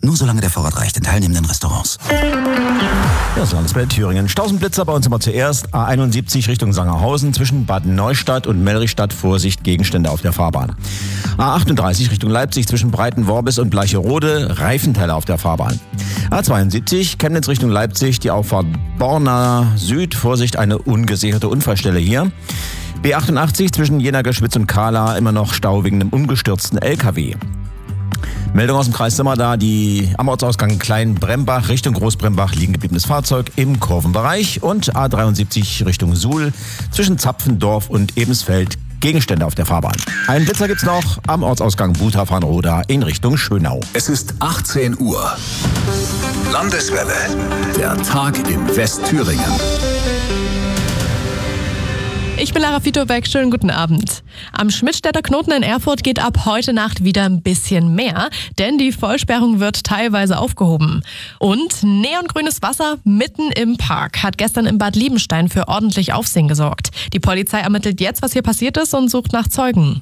Nur solange der Vorrat reicht in teilnehmenden Restaurants. Ja, das Landeswelle Thüringen. Stausenblitzer bei uns immer zuerst. A71 Richtung Sangerhausen zwischen Bad Neustadt und Mellrichstadt. Vorsicht, Gegenstände auf der Fahrbahn. A38 Richtung Leipzig zwischen Breitenworbis und Bleicherode. Reifenteile auf der Fahrbahn. A72 Chemnitz Richtung Leipzig. Die Auffahrt Borna Süd. Vorsicht, eine ungesicherte Unfallstelle hier. B88 zwischen Jena-Geschwitz und Kahla. Immer noch Stau wegen einem umgestürzten LKW. Meldung aus dem Kreis Simmerdar, am Ortsausgang Klein-Brembach Richtung Groß-Brembach liegen gebliebenes Fahrzeug im Kurvenbereich und A73 Richtung Suhl zwischen Zapfendorf und Ebensfeld Gegenstände auf der Fahrbahn. Einen Blitzer gibt's noch am Ortsausgang Buthafanroda in Richtung Schönau. Es ist 18 Uhr. Landeswelle. Der Tag in Westthüringen. Ich bin Lara Fitobeck, schönen guten Abend. Am Schmidtstädter Knoten in Erfurt geht ab heute Nacht wieder ein bisschen mehr, denn die Vollsperrung wird teilweise aufgehoben. Und neongrünes Wasser mitten im Park hat gestern in Bad Liebenstein für ordentlich Aufsehen gesorgt. Die Polizei ermittelt jetzt, was hier passiert ist und sucht nach Zeugen.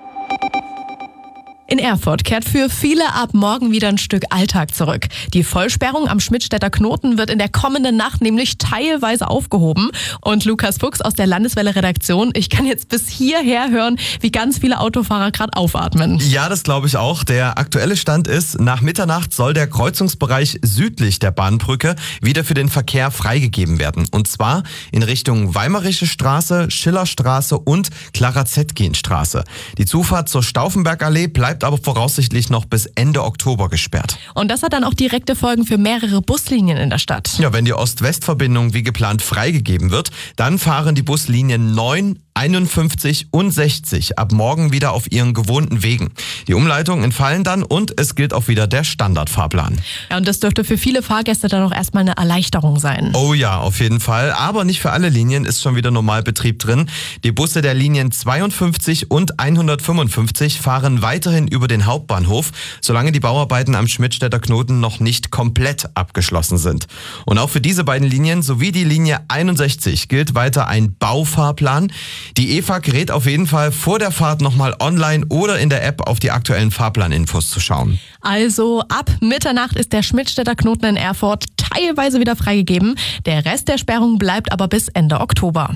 In Erfurt kehrt für viele ab morgen wieder ein Stück Alltag zurück. Die Vollsperrung am Schmidtstädter Knoten wird in der kommenden Nacht nämlich teilweise aufgehoben. Und Lukas Fuchs aus der Landeswelle-Redaktion, ich kann jetzt bis hierher hören, wie ganz viele Autofahrer gerade aufatmen. Ja, das glaube ich auch. Der aktuelle Stand ist, nach Mitternacht soll der Kreuzungsbereich südlich der Bahnbrücke wieder für den Verkehr freigegeben werden. Und zwar in Richtung Weimarische Straße, Schillerstraße und Clara-Zetkin-Straße. Die Zufahrt zur Stauffenbergallee bleibt aber voraussichtlich noch bis Ende Oktober gesperrt. Und das hat dann auch direkte Folgen für mehrere Buslinien in der Stadt. Ja, wenn die Ost-West-Verbindung wie geplant freigegeben wird, dann fahren die Buslinien 9, 51 und 60 ab morgen wieder auf ihren gewohnten Wegen. Die Umleitungen entfallen dann und es gilt auch wieder der Standardfahrplan. Ja, und das dürfte für viele Fahrgäste dann auch erstmal eine Erleichterung sein. Oh ja, auf jeden Fall. Aber nicht für alle Linien ist schon wieder Normalbetrieb drin. Die Busse der Linien 52 und 155 fahren weiterhin über den Hauptbahnhof, solange die Bauarbeiten am Schmidtstädter Knoten noch nicht komplett abgeschlossen sind. Und auch für diese beiden Linien sowie die Linie 61 gilt weiter ein Baufahrplan. Die EFAG rät auf jeden Fall vor der Fahrt nochmal online oder in der App auf die aktuellen Fahrplaninfos zu schauen. Also ab Mitternacht ist der Schmidtstädter Knoten in Erfurt teilweise wieder freigegeben. Der Rest der Sperrung bleibt aber bis Ende Oktober.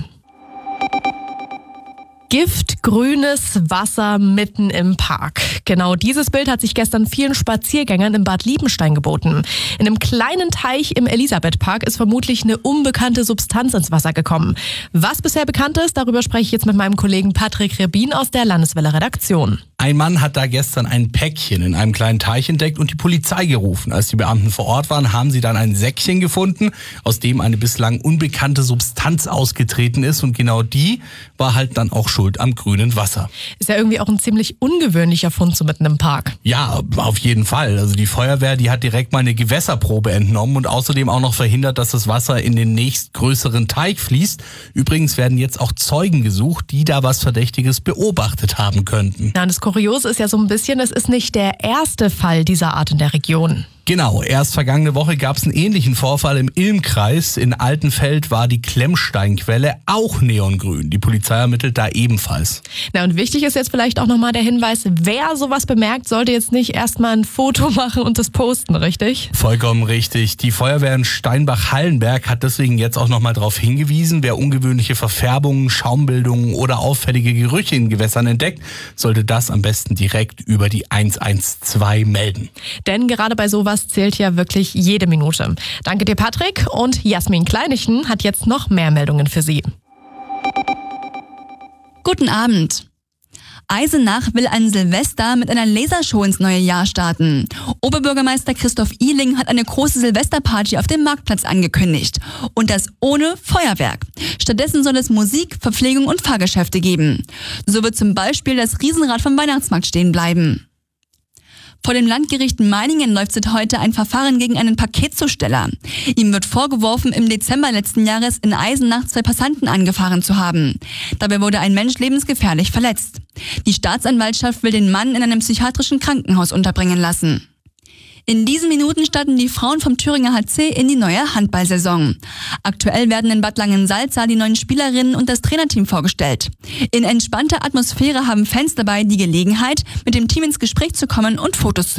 Giftgrünes Wasser mitten im Park. Genau dieses Bild hat sich gestern vielen Spaziergängern in Bad Liebenstein geboten. In einem kleinen Teich im Elisabethpark ist vermutlich eine unbekannte Substanz ins Wasser gekommen. Was bisher bekannt ist, darüber spreche ich jetzt mit meinem Kollegen Patrick Rebin aus der Landeswelle-Redaktion. Ein Mann hat da gestern ein Päckchen in einem kleinen Teich entdeckt und die Polizei gerufen. Als die Beamten vor Ort waren, haben sie dann ein Säckchen gefunden, aus dem eine bislang unbekannte Substanz ausgetreten ist. Und genau die war halt dann auch schuld am grünen Wasser. Ist ja irgendwie auch ein ziemlich ungewöhnlicher Fund so mitten im Park. Ja, auf jeden Fall. Also die Feuerwehr, die hat direkt mal eine Gewässerprobe entnommen und außerdem auch noch verhindert, dass das Wasser in den nächstgrößeren Teich fließt. Übrigens werden jetzt auch Zeugen gesucht, die da was Verdächtiges beobachtet haben könnten. Ja, das Kuriose ist ja so ein bisschen, es ist nicht der erste Fall dieser Art in der Region. Genau, erst vergangene Woche gab es einen ähnlichen Vorfall im Ilmkreis. In Altenfeld war die Klemmsteinquelle auch neongrün. Die Polizei ermittelt da ebenfalls. Na und wichtig ist jetzt vielleicht auch nochmal der Hinweis, wer sowas bemerkt, sollte jetzt nicht erstmal ein Foto machen und das posten, richtig? Vollkommen richtig. Die Feuerwehr in Steinbach-Hallenberg hat deswegen jetzt auch nochmal darauf hingewiesen, wer ungewöhnliche Verfärbungen, Schaumbildungen oder auffällige Gerüche in Gewässern entdeckt, sollte das am besten direkt über die 112 melden. Denn gerade bei sowas zählt ja wirklich jede Minute. Danke dir, Patrick. Und Jasmin Kleinichen hat jetzt noch mehr Meldungen für Sie. Guten Abend. Eisenach will an Silvester mit einer Lasershow ins neue Jahr starten. Oberbürgermeister Christoph Ihling hat eine große Silvesterparty auf dem Marktplatz angekündigt. Und das ohne Feuerwerk. Stattdessen soll es Musik, Verpflegung und Fahrgeschäfte geben. So wird zum Beispiel das Riesenrad vom Weihnachtsmarkt stehen bleiben. Vor dem Landgericht Meiningen läuft seit heute ein Verfahren gegen einen Paketzusteller. Ihm wird vorgeworfen, im Dezember letzten Jahres in Eisenach 2 Passanten angefahren zu haben. Dabei wurde ein Mensch lebensgefährlich verletzt. Die Staatsanwaltschaft will den Mann in einem psychiatrischen Krankenhaus unterbringen lassen. In diesen Minuten starten die Frauen vom Thüringer HC in die neue Handballsaison. Aktuell werden in Bad Langensalza die neuen Spielerinnen und das Trainerteam vorgestellt. In entspannter Atmosphäre haben Fans dabei die Gelegenheit, mit dem Team ins Gespräch zu kommen und Fotos zu